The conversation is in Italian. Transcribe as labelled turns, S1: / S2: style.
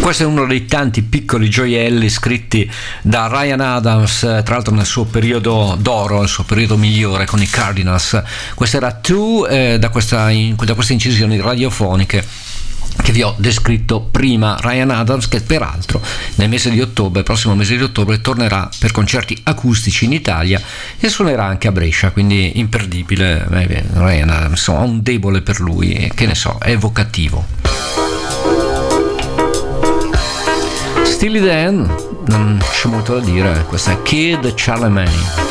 S1: Questo è uno dei tanti piccoli gioielli scritti da Ryan Adams, tra l'altro nel suo periodo d'oro, il suo periodo migliore con i Cardinals. Questa era Tu, da queste incisioni radiofoniche che vi ho descritto prima. Ryan Adams, che peraltro nel mese di ottobre, prossimo mese di ottobre, tornerà per concerti acustici in Italia e suonerà anche a Brescia, quindi imperdibile. Ryan Adams, insomma, ho un debole per lui, che ne so, è evocativo. Steely Dan, non c'è molto da dire, questa è Kid Charlemagne.